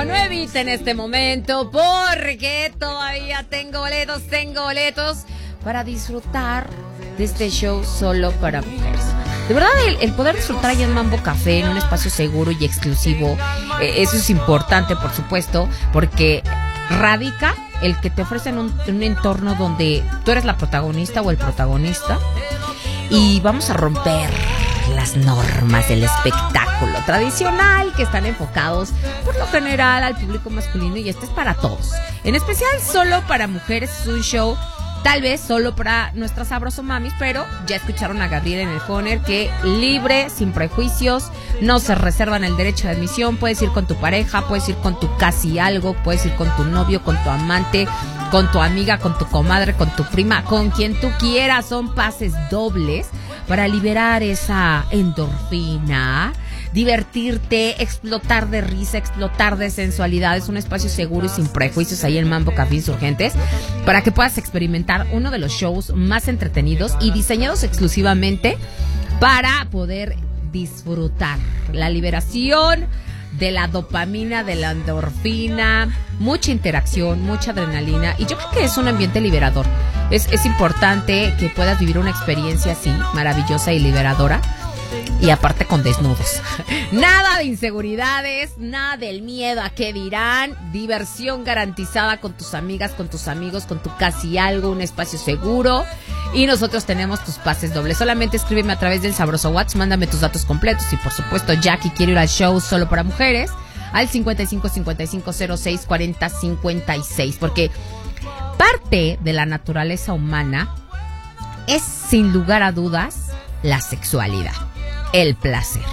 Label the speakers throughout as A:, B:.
A: No eviten este momento porque todavía tengo boletos para disfrutar de este show solo para mujeres. De verdad, el poder disfrutar allá en Mambo Café, en un espacio seguro y exclusivo, eso es importante, por supuesto, porque radica el que te ofrecen un entorno donde tú eres la protagonista o el protagonista y vamos a romper las normas del espectáculo tradicional que están enfocados por lo general al público masculino, y este es para todos. En especial solo para mujeres, es un show tal vez solo para nuestras sabrosomamis, pero ya escucharon a Gabriela en el Foner que libre, sin prejuicios, no se reservan el derecho de admisión. Puedes ir con tu pareja, puedes ir con tu casi algo, puedes ir con tu novio, con tu amante, con tu amiga, con tu comadre, con tu prima, con quien tú quieras. Son pases dobles para liberar esa endorfina, divertirte, explotar de risa, explotar de sensualidad. Es un espacio seguro y sin prejuicios ahí en Mambo Café Insurgentes para que puedas experimentar uno de los shows más entretenidos y diseñados exclusivamente para poder disfrutar la liberación de la dopamina, de la endorfina, mucha interacción, mucha adrenalina, y yo creo que es un ambiente liberador. Es importante que puedas vivir una experiencia así, maravillosa y liberadora. Y aparte con desnudos. Nada de inseguridades, nada del miedo a qué dirán. Diversión garantizada con tus amigas, con tus amigos, con tu casi algo, un espacio seguro. Y nosotros tenemos tus pases dobles. Solamente escríbeme a través del sabroso WhatsApp, mándame tus datos completos. Y por supuesto, Jackie quiere ir al show solo para mujeres, al 55 55 06 40 56. Porque parte de la naturaleza humana es, sin lugar a dudas, la sexualidad, el placer.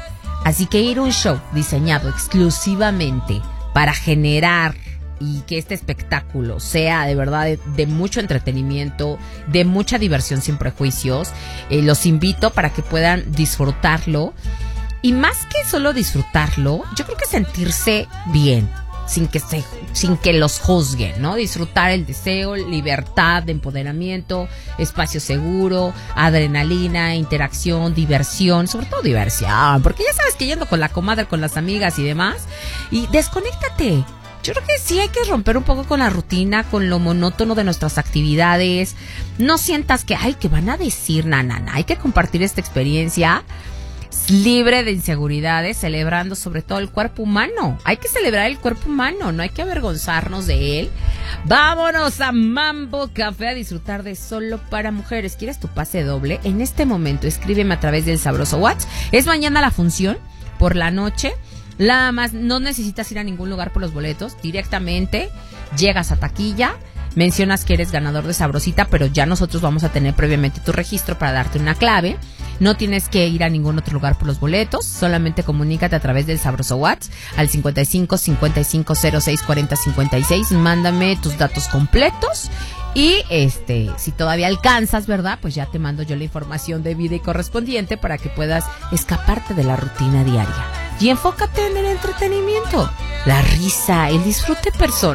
A: Así que ir a un show diseñado exclusivamente para generar y que este espectáculo sea de verdad de mucho entretenimiento, de mucha diversión sin prejuicios, los invito para que puedan disfrutarlo. Y más que solo disfrutarlo, yo creo que sentirse bien, sin que los juzguen, ¿no? Disfrutar el deseo, libertad, empoderamiento, espacio seguro, adrenalina, interacción, diversión, sobre todo diversión, porque ya sabes que yendo con la comadre, con las amigas y demás, y desconéctate. Yo creo que sí hay que romper un poco con la rutina, con lo monótono de nuestras actividades. No sientas que, que van a decir, hay que compartir esta experiencia libre de inseguridades, celebrando sobre todo el cuerpo humano. Hay que celebrar el cuerpo humano, no hay que avergonzarnos de él. Vámonos a Mambo Café a disfrutar de solo para mujeres. ¿Quieres tu pase doble? En este momento escríbeme a través del sabroso WhatsApp. Es mañana la función, por la noche. Nada más, no necesitas ir a ningún lugar por los boletos. Directamente llegas a taquilla, mencionas que eres ganador de Sabrosita, pero ya nosotros vamos a tener previamente tu registro para darte una clave. No tienes que ir a ningún otro lugar por los boletos, solamente comunícate a través del sabroso WhatsApp al 55 55 06 40 56. Mándame tus datos completos y si todavía alcanzas, ¿verdad? Pues ya te mando yo la información debida y correspondiente para que puedas escaparte de la rutina diaria y enfócate en el entretenimiento, la risa, el disfrute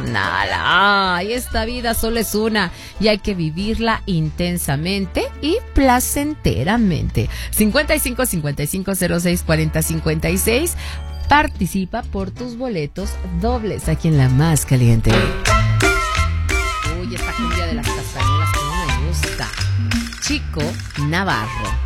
A: personal. Esta vida solo es una y hay que vivirla intensamente y placenteramente. 55 55 06 40 56. Participa por tus boletos dobles aquí en La Más Caliente. Uy, esta cumbia de las castañuelas que no me gusta. Chico Navarro.